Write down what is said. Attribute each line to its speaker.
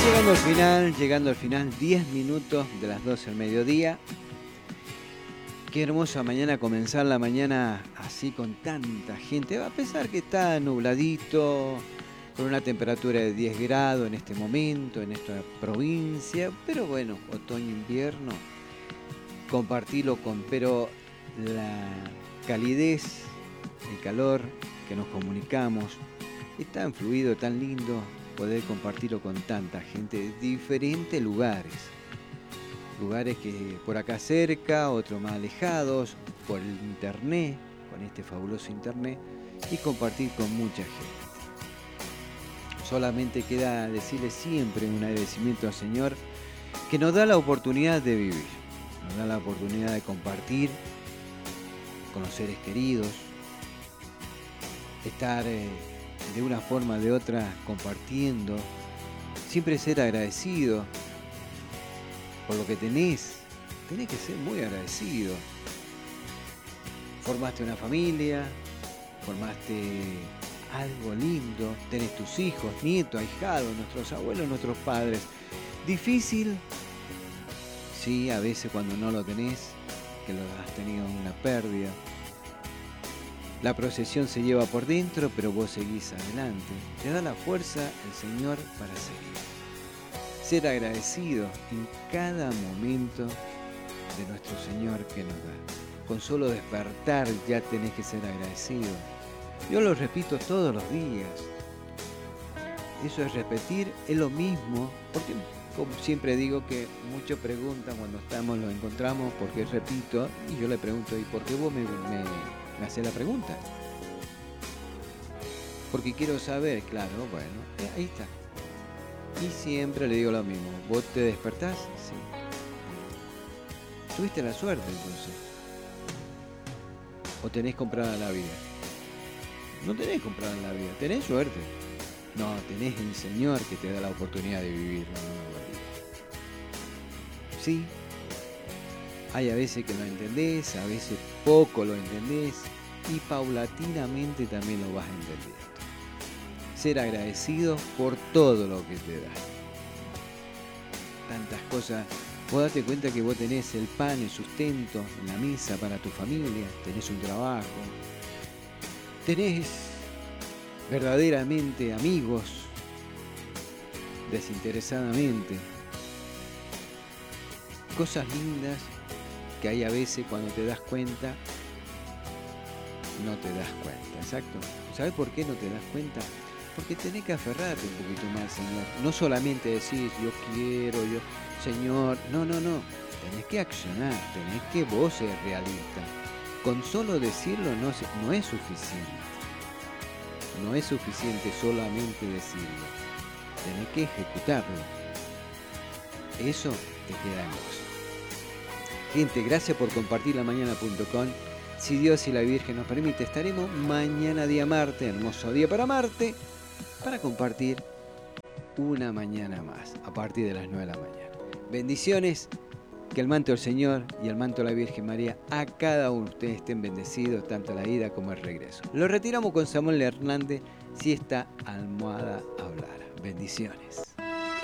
Speaker 1: llegando al final, 10 minutos de las 12 del mediodía. Qué hermosa mañana, comenzar la mañana así con tanta gente, a pesar que está nubladito, con una temperatura de 10 grados en este momento, en esta provincia, pero bueno, otoño, invierno, compartirlo pero la calidez, el calor que nos comunicamos, es tan fluido, tan lindo poder compartirlo con tanta gente de diferentes lugares. Lugares que por acá cerca, otros más alejados, por el internet, con este fabuloso internet, y compartir con mucha gente. Solamente queda decirle siempre un agradecimiento al Señor que nos da la oportunidad de vivir, nos da la oportunidad de compartir con los seres queridos, estar de una forma o de otra compartiendo, siempre ser agradecido por lo que tenés que ser muy agradecido. Formaste una familia, formaste algo lindo, tenés tus hijos, nietos, ahijados, nuestros abuelos, nuestros padres. Difícil, sí, a veces cuando no lo tenés, que lo has tenido en una pérdida. La procesión se lleva por dentro, pero vos seguís adelante. Te da la fuerza el Señor para seguir. Ser agradecido en cada momento de nuestro Señor que nos da. Con solo despertar ya tenés que ser agradecido. Yo lo repito todos los días. Eso es repetir, es lo mismo, porque como siempre digo que muchos preguntan cuando lo encontramos, ¿por qué repito? Y yo le pregunto, ¿y por qué vos me haces la pregunta? Porque quiero saber, claro, bueno, ahí está. Y siempre le digo lo mismo. ¿Vos te despertás? Sí. ¿Tuviste la suerte entonces? ¿O tenés comprada la vida? No tenés comprada la vida, tenés suerte. No, tenés el Señor que te da la oportunidad de vivir una nueva vida. Sí. Hay a veces que lo entendés, a veces poco lo entendés. Y paulatinamente también lo vas entendiendo. Ser agradecido por todo lo que te da. Tantas cosas. Vos date cuenta que vos tenés el pan, el sustento, la mesa para tu familia, tenés un trabajo, tenés verdaderamente amigos, desinteresadamente. Cosas lindas que hay a veces cuando te das cuenta, no te das cuenta, exacto. ¿Sabés por qué no te das cuenta? Porque tenés que aferrarte un poquito más al Señor. No solamente decir, yo quiero, Señor. No. Tenés que accionar, tenés que vos ser realista. Con solo decirlo no es suficiente. No es suficiente solamente decirlo. Tenés que ejecutarlo. Eso te queda en vos. Gente, gracias por compartir lamañana.com. Si Dios y la Virgen nos permite, estaremos mañana día martes, hermoso día para Marte, para compartir una mañana más, a partir de las 9 de la mañana. Bendiciones, que el manto del Señor y el manto de la Virgen María a cada uno de ustedes estén bendecidos, tanto la ida como el regreso. Lo retiramos con Samuel Hernández, si esta almohada hablara. Bendiciones.